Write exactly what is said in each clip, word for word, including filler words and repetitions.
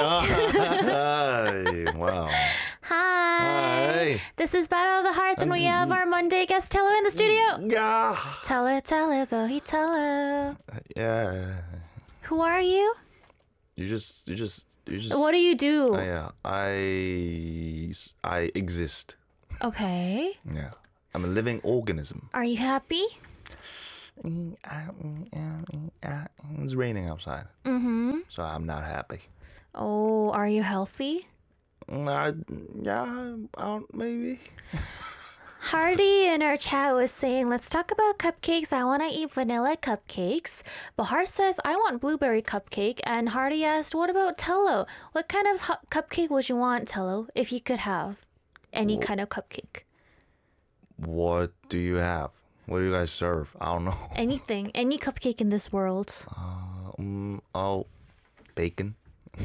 Hi. Wow. Hi. Hi. This is Battle of the Hearts, and we have our Monday guest Tello in the studio. Yeah. Tello, Tello, though he Tello. Yeah. Who are you? You just, you just, you just. What do you do? Uh, yeah. I, I exist. Okay. Yeah. I'm a living organism. Are you happy? It's raining outside. Mm-hmm. So I'm not happy. Oh, are you healthy? I, yeah, I, maybe. Hardy in our chat was saying, let's talk about cupcakes. I want to eat vanilla cupcakes. Bahar says, I want blueberry cupcake. And Hardy asked, what about Tello? What kind of hu- cupcake would you want, Tello, if you could have any Wh- kind of cupcake? What do you have? What do you guys serve? I don't know. Anything. Any cupcake in this world. Uh, um, oh, bacon.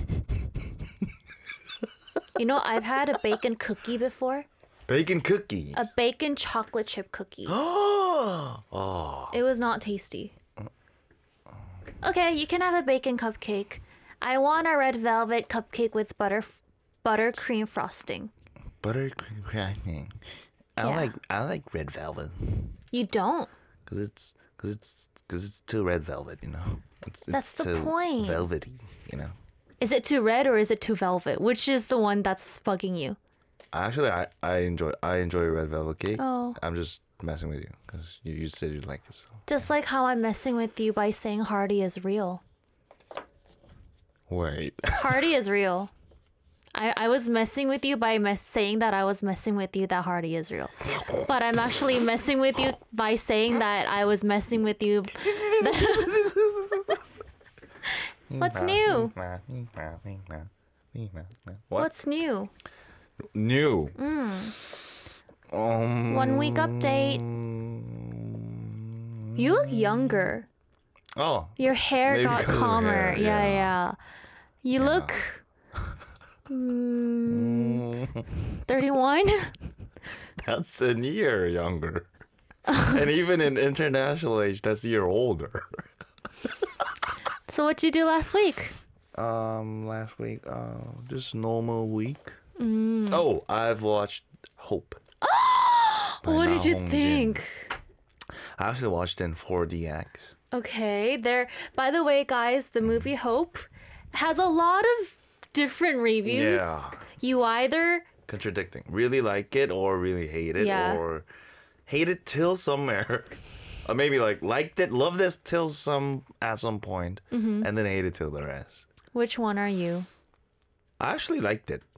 You know, I've had a bacon cookie before. Bacon cookies. A bacon chocolate chip cookie. Oh. It was not tasty. Okay, you can have a bacon cupcake. I want a red velvet cupcake with butter buttercream frosting. Buttercream frosting. I Yeah. like I like red velvet. You don't. Cause it's cause it's cause it's too red velvet, you know. It's, it's That's the too point. Velvety, you know. Is it too red or is it too velvet? Which is the one that's bugging you? Actually, I, I enjoy I enjoy red velvet cake. Oh. I'm just messing with you because you, you said you like it. So. Just like how I'm messing with you by saying Hardy is real. Wait. Hardy is real. I, I was messing with you by mess- saying that I was messing with you that Hardy is real. But I'm actually messing with you by saying that I was messing with you. What's new? What? What's new? New? Mm. Um, One week update. You look younger. Oh. Your hair Maybe got 'cause of calmer. hair, yeah, yeah, yeah. You Yeah. look mm, thirty-one. That's a year younger. And even in international age, that's a year older. So what'd you do last week? Um, last week, uh, just normal week. Mm. Oh, I've watched Hope. by What did Na you Hong Jin. think? I actually watched it in four D X. Okay, there. By the way, guys, the movie Hope has a lot of different reviews. Yeah. You either Contradicting. Really like it or really hate it Yeah. or hate it till somewhere. Or maybe like liked it, loved it till some at some point, Mm-hmm. and then hate it till the rest. which one are you? I actually liked it,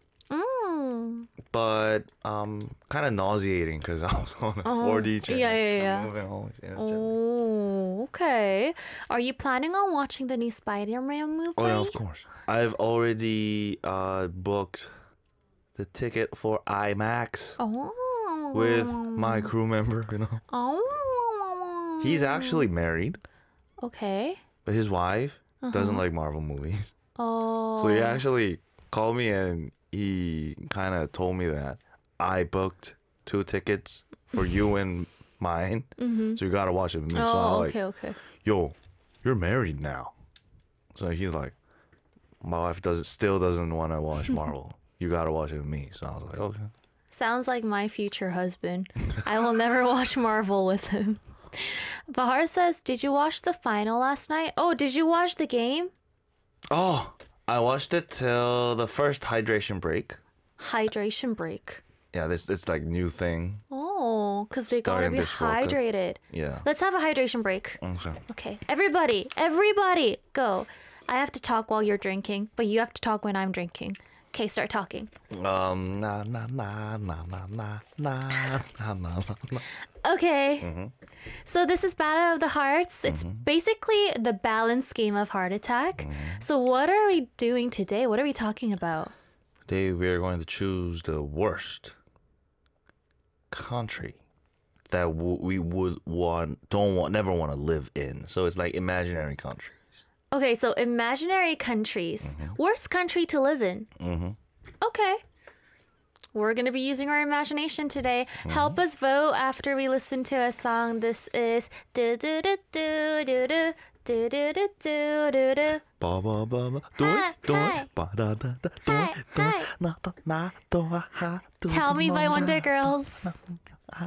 Mm. but um, kind of nauseating because I was on a Oh, four D channel. yeah, yeah, yeah. Moving always instantly. Oh, okay. Are you planning on watching the new Spider-Man movie? Oh yeah, of course. I've already uh, booked the ticket for IMAX Oh. with my crew member. You know, Oh. he's actually married, Okay. but his wife doesn't like Marvel movies. Oh. So he actually called me and he kind of told me that I booked two tickets for you and mine, so you gotta watch it with me. So Oh, I'm like, okay, okay. yo, you're married now. So he's like, my wife does still doesn't want to watch Marvel. You gotta watch it with me. So I was like, okay. Sounds like my future husband. I will never watch Marvel with him. Bahar says, did you watch the final last night? Oh, did you watch the game? Oh, I watched it till the first hydration break. Hydration break. Yeah, this it's like new thing. Oh, because they gotta Starting be this World Cup. hydrated. Yeah. Let's have a hydration break. Okay. Okay, everybody, everybody, go. I have to talk while you're drinking, but you have to talk when I'm drinking. Okay, start talking. Um. Na na na na na na na na na na. Okay. Mm-hmm. So this is Battle of the Hearts. It's Mm-hmm. basically the balance game of Heart Attack. So what are we doing today? What are we talking about? Today we are going to choose the worst country that w- we would want, don't want, never want to live in. So it's like imaginary countries. Okay, so imaginary countries. Worst country to live in. Mm-hmm. Okay. We're going to be using our imagination today. Help us vote after we listen to a song. This is do do do do do do Do do do do do do. Ba ba ba ba. Hi, Doi doi. hi. Ba da da da. Doi Hi, doi. hi. Na na na. Do ha. Tell Me by Wonder Girls.